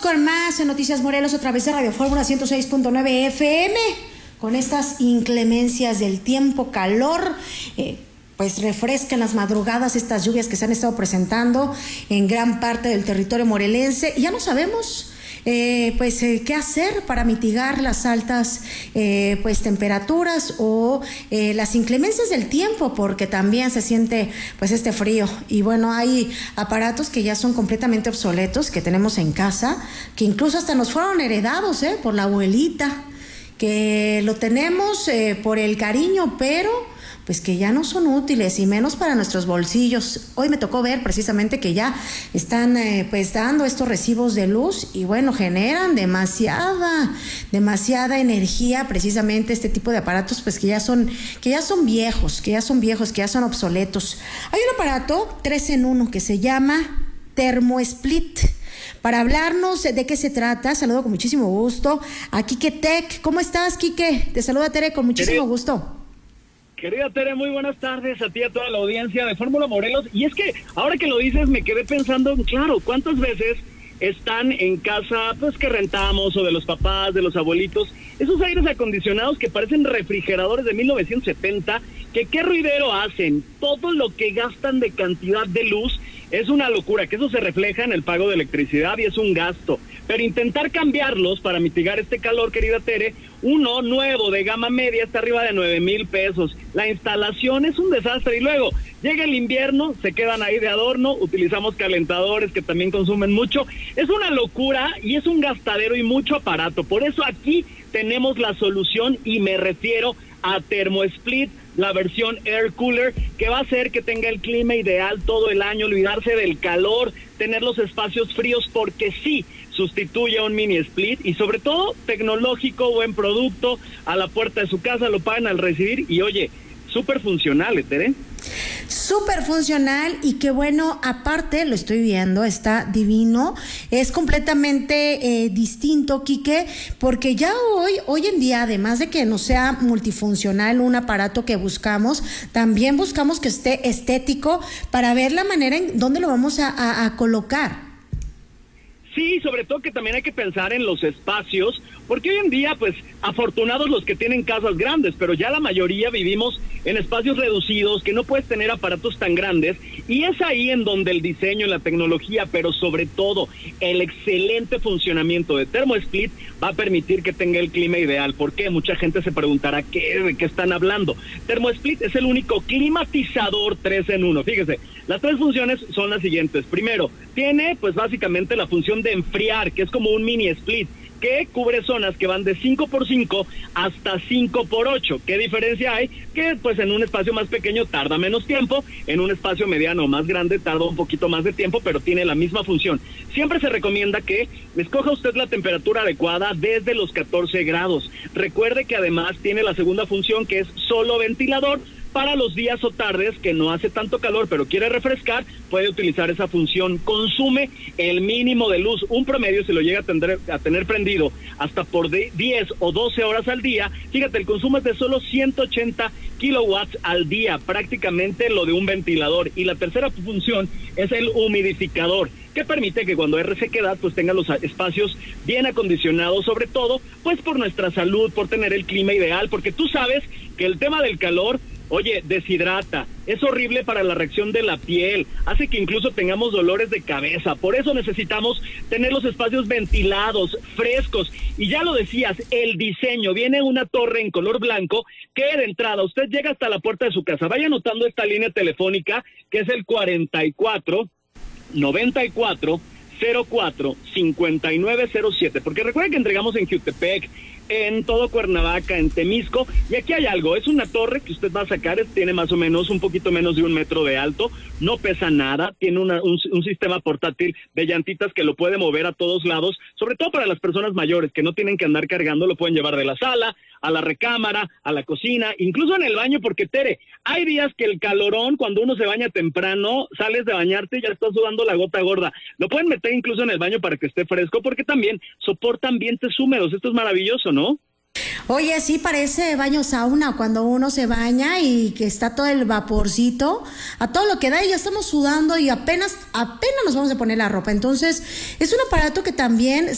con más en Noticias Morelos a través de Radio Fórmula 106.9 FM. Con estas inclemencias del tiempo, calor, pues refrescan las madrugadas estas lluvias que se han estado presentando en gran parte del territorio morelense. Y ya no sabemos qué hacer para mitigar las altas temperaturas o las inclemencias del tiempo, porque también se siente pues este frío. Y bueno, hay aparatos que ya son completamente obsoletos que tenemos en casa, que incluso hasta nos fueron heredados por la abuelita, que lo tenemos por el cariño, pero pues que ya no son útiles y menos para nuestros bolsillos. Hoy me tocó ver precisamente que ya están dando estos recibos de luz y bueno, generan demasiada energía precisamente este tipo de aparatos, pues que ya son viejos, que ya son obsoletos. Hay un aparato 3 en 1 que se llama ThermoSplit. Para hablarnos de qué se trata, saludo con muchísimo gusto a Quique Tech. ¿Cómo estás, Quique? Te saluda Tere con muchísimo gusto. Querida Tere, muy buenas tardes a ti y a toda la audiencia de Fórmula Morelos. Y es que ahora que lo dices me quedé pensando, claro, ¿cuántas veces están en casa pues que rentamos o de los papás, de los abuelitos, esos aires acondicionados que parecen refrigeradores de 1970, que qué ruidero hacen, todo lo que gastan de cantidad de luz? Es una locura, que eso se refleja en el pago de electricidad y es un gasto. Pero intentar cambiarlos para mitigar este calor, querida Tere, uno nuevo de gama media está arriba de 9,000 pesos. La instalación es un desastre y luego llega el invierno, se quedan ahí de adorno, utilizamos calentadores que también consumen mucho. Es una locura y es un gastadero y mucho aparato. Por eso aquí tenemos la solución y me refiero a ThermoSplit, la versión Air Cooler, que va a hacer que tenga el clima ideal todo el año, olvidarse del calor, tener los espacios fríos, porque sí, sustituye a un mini split y sobre todo tecnológico, buen producto, a la puerta de su casa, lo pagan al recibir y oye, súper funcional, Tere. Súper funcional y que bueno, aparte lo estoy viendo, está divino, es completamente distinto, Quique, porque ya hoy en día, además de que no sea multifuncional un aparato que buscamos, también buscamos que esté estético para ver la manera en dónde lo vamos a colocar. Sí, sobre todo que también hay que pensar en los espacios, porque hoy en día, pues, afortunados los que tienen casas grandes, pero ya la mayoría vivimos en espacios reducidos, que no puedes tener aparatos tan grandes, y es ahí en donde el diseño, la tecnología, pero sobre todo el excelente funcionamiento de ThermoSplit va a permitir que tenga el clima ideal. ¿Por qué? Mucha gente se preguntará de qué están hablando. ThermoSplit es el único climatizador 3 en 1. Fíjese, las 3 funciones son las siguientes. Primero, tiene pues básicamente la función de enfriar, que es como un mini split, que cubre zonas que van de 5x5 hasta 5x8. ¿Qué diferencia hay? Que pues en un espacio más pequeño tarda menos tiempo, en un espacio mediano o más grande tarda un poquito más de tiempo, pero tiene la misma función. Siempre se recomienda que escoja usted la temperatura adecuada desde los 14 grados. Recuerde que además tiene la segunda función, que es solo ventilador. Para los días o tardes que no hace tanto calor pero quiere refrescar, puede utilizar esa función. Consume el mínimo de luz, un promedio si lo llega a tener prendido hasta por 10 o 12 horas al día. Fíjate, el consumo es de solo 180 kilowatts al día, prácticamente lo de un ventilador. Y la tercera función es el humidificador, que permite que cuando hay resequedad pues tenga los espacios bien acondicionados, sobre todo pues por nuestra salud, por tener el clima ideal, porque tú sabes que el tema del calor, oye, deshidrata, es horrible para la reacción de la piel, hace que incluso tengamos dolores de cabeza. Por eso necesitamos tener los espacios ventilados, frescos. Y ya lo decías, el diseño, viene una torre en color blanco que de entrada usted llega hasta la puerta de su casa. Vaya anotando esta línea telefónica que es el 44 94 04 5907, porque recuerden que entregamos en Jutepec, en todo Cuernavaca, en Temisco, y aquí hay algo, es una torre que usted va a sacar, tiene más o menos un poquito menos de 1 metro de alto, no pesa nada, tiene un sistema portátil de llantitas que lo puede mover a todos lados, sobre todo para las personas mayores que no tienen que andar cargando, lo pueden llevar de la sala a la recámara, a la cocina, incluso en el baño, porque Tere, hay días que el calorón, cuando uno se baña temprano, sales de bañarte y ya estás sudando la gota gorda. Lo pueden meter incluso en el baño para que esté fresco, porque también soporta ambientes húmedos. Esto es maravilloso, ¿no? Oye, sí parece baño sauna cuando uno se baña y que está todo el vaporcito, a todo lo que da y ya estamos sudando y apenas nos vamos a poner la ropa. Entonces, es un aparato que también